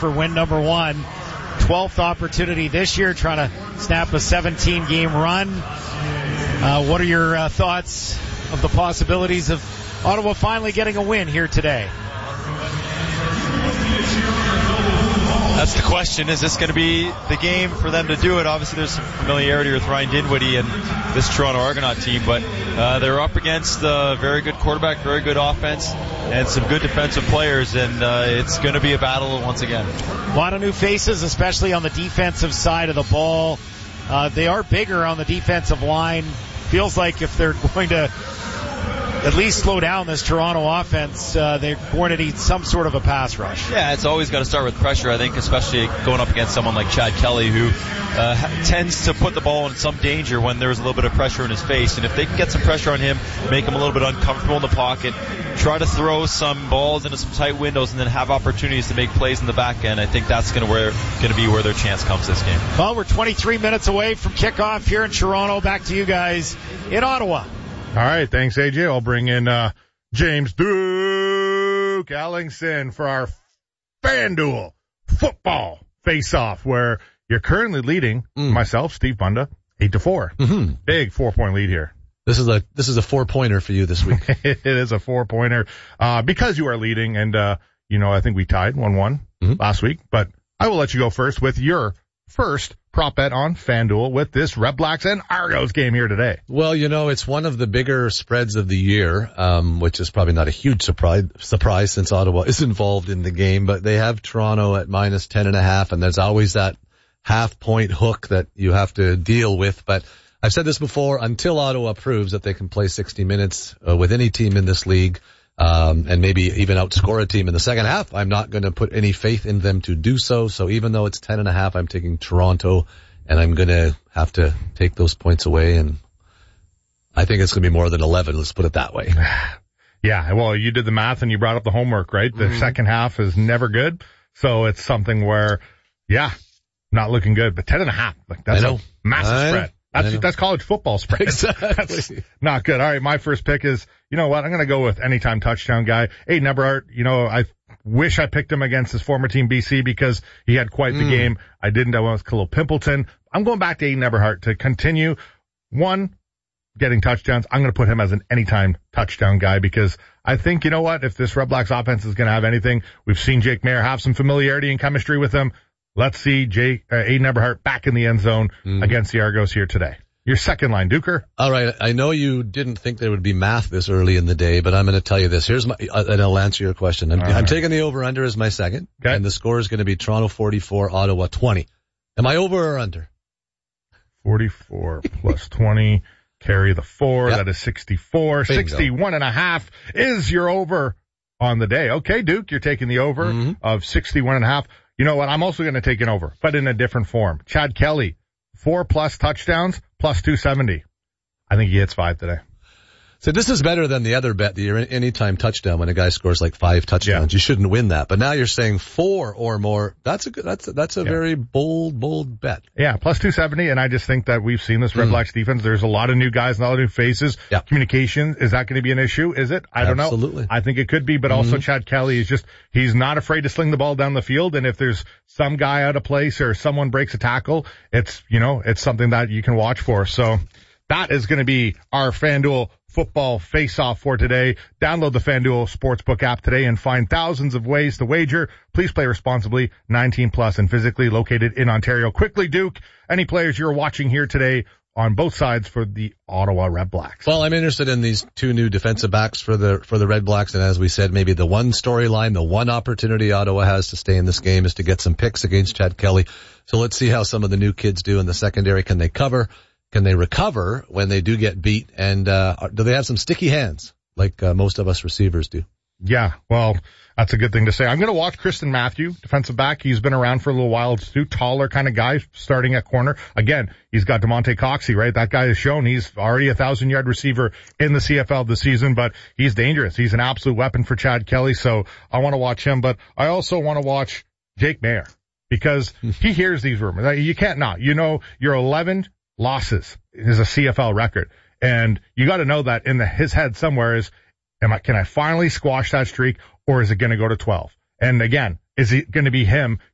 for win number 1. 12th opportunity this year, trying to snap a 17-game run. What are your thoughts of the possibilities of Ottawa finally getting a win here today? That's the question. Is this going to be the game for them to do it? Obviously, there's some familiarity with Ryan Dinwiddie and this Toronto Argonaut team, but they're up against a very good quarterback, very good offense, and some good defensive players, and it's going to be a battle once again. A lot of new faces, especially on the defensive side of the ball. They are bigger on the defensive line. Feels like if they're going to at least slow down this Toronto offense, they're going to need some sort of a pass rush. Yeah, it's always got to start with pressure, I think, especially going up against someone like Chad Kelly, who tends to put the ball in some danger when there's a little bit of pressure in his face. And if they can get some pressure on him, make him a little bit uncomfortable in the pocket, try to throw some balls into some tight windows, and then have opportunities to make plays in the back end, I think that's going to be where their chance comes this game. Well, we're 23 minutes away from kickoff here in Toronto. Back to you guys in Ottawa. All right, thanks, AJ. I'll bring in James Duke Ellingson for our FanDuel football face-off, where you're currently leading myself, Steve Bunda, 8-4. Mm-hmm. Big 4-point lead here. This is a 4-pointer for you this week. It is a 4-pointer because you are leading, and I think we tied 1-1 last week. But I will let you go first with your first prop bet on FanDuel with this Red Blacks and Argos game here today. Well, it's one of the bigger spreads of the year, which is probably not a huge surprise since Ottawa is involved in the game, but they have Toronto at minus 10.5, and there's always that half-point hook that you have to deal with. But I've said this before, until Ottawa proves that they can play 60 minutes with any team in this league, and maybe even outscore a team in the second half, I'm not going to put any faith in them to do so. So even though it's 10.5, I'm taking Toronto, and I'm going to have to take those points away. And I think it's going to be more than 11. Let's put it that way. Yeah. Well, you did the math and you brought up the homework, right? The second half is never good. So it's something where, not looking good, but 10.5, that's a massive spread. That's college football spread. Exactly. That's not good. All right, my first pick is, you know what, I'm going to go with anytime touchdown guy. Aiden Eberhardt, I wish I picked him against his former team BC because he had quite the game. I didn't. I went with Khalil Pimpleton. I'm going back to Aiden Eberhardt to continue getting touchdowns. I'm going to put him as an anytime touchdown guy because I think, if this Red Blacks offense is going to have anything, we've seen Jake Maier have some familiarity and chemistry with him. Let's see Aiden Eberhardt back in the end zone against the Argos here today. Your second line, Duker. All right. I know you didn't think there would be math this early in the day, but I'm going to tell you this. Here's and I'll answer your question. I'm taking the over-under as my second, and the score is going to be Toronto 44, Ottawa 20. Am I over or under? 44 plus 20, carry the 4. Yep. That is 64. Bingo. 61.5 is your over on the day. Okay, Duke, you're taking the over of 61.5. You know what? I'm also going to take an over, but in a different form. Chad Kelly, 4+ touchdowns, plus 270. I think he hits 5 today. So this is better than the other bet, the anytime touchdown when a guy scores like 5 touchdowns. Yeah. You shouldn't win that. But now you're saying 4 or more. That's a very bold bet. Yeah, plus 270. And I just think that we've seen this Red Blacks defense. There's a lot of new guys and a lot of new faces. Yeah. Communication, is that going to be an issue? Is it? I don't know. Absolutely. I think it could be, but also Chad Kelly is he's not afraid to sling the ball down the field. And if there's some guy out of place or someone breaks a tackle, it's something that you can watch for. So that is going to be our FanDuel football face-off for today. Download the FanDuel Sportsbook app today and find thousands of ways to wager. Please play responsibly, 19+ and physically located in Ontario. Quickly, Duke, any players you're watching here today on both sides for the Ottawa Red Blacks? Well, I'm interested in these 2 new defensive backs for the Red Blacks, and as we said, maybe the one storyline, the one opportunity Ottawa has to stay in this game is to get some picks against Chad Kelly. So let's see how some of the new kids do in the secondary. Can they cover? Can they recover when they do get beat? And do they have some sticky hands like most of us receivers do? Yeah, well, that's a good thing to say. I'm going to watch Kristen Matthew, defensive back. He's been around for a little while too, taller kind of guy, starting at corner. Again, he's got DeMonte Coxey, right? That guy has shown he's already a 1,000-yard receiver in the CFL this season, but he's dangerous. He's an absolute weapon for Chad Kelly, so I want to watch him. But I also want to watch Jake Maier because he hears these rumors. You can't not. You're 11 losses is a CFL record. And you got to know that in his head somewhere is, can I finally squash that streak, or is it going to go to 12? And again, is it going to be him